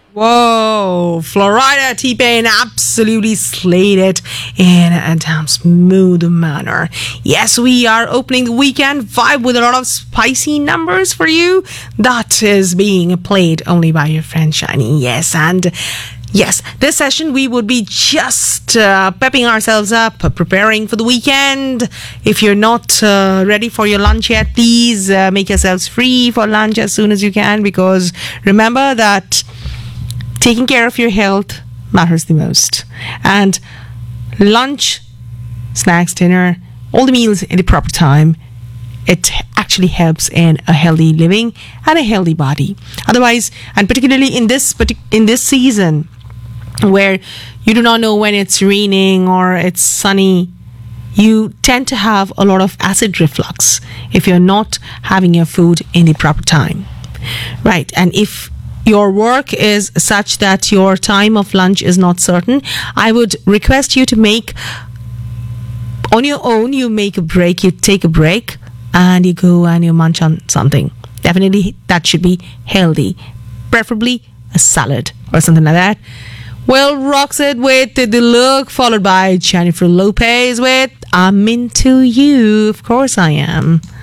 Whoa, Florida T-Pain absolutely slayed it in a damn smooth manner. Yes, we are opening the weekend vibe with a lot of spicy numbers for you. That is being played only by your friend Shiny. Yes, and yes, this session we would be just pepping ourselves up, preparing for the weekend. If you're not ready for your lunch yet, please make yourselves free for lunch as soon as you can, because remember that taking care of your health matters the most. And lunch, snacks, dinner, all the meals in the proper time, it actually helps in a healthy living and a healthy body. Otherwise, and particularly in this season where you do not know when it's raining or it's sunny, you tend to have a lot of acid reflux if you're not having your food in the proper time. Right, and if your work is such that your time of lunch is not certain, I would request you to make, on your own, you make a break, you take a break, and you go and you munch on something. Definitely that should be healthy, preferably a salad or something like that. Well, rocks it with the look, followed by Jennifer Lopez with I'm Into You. Of course I am.